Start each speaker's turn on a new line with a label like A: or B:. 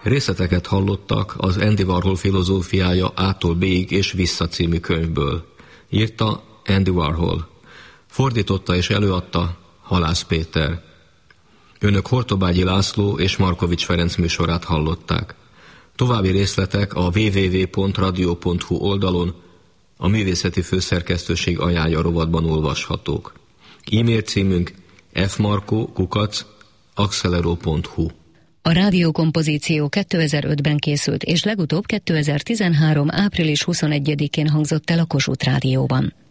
A: Részleteket hallottak az Andy Warhol filozófiája A-tól B-ig és vissza című könyvből. Írta Andy Warhol. Fordította és előadta Halász Péter. Önök Hortobágyi László és Markovics Ferenc műsorát hallották. További részletek a www.radio.hu oldalon, a művészeti főszerkesztőség ajánlja rovatban olvashatók. E-mail címünk fmarko@accelero.hu.
B: A rádiókompozíció 2005-ben készült, és legutóbb 2013. április 21-én hangzott el a Kossuth Rádióban.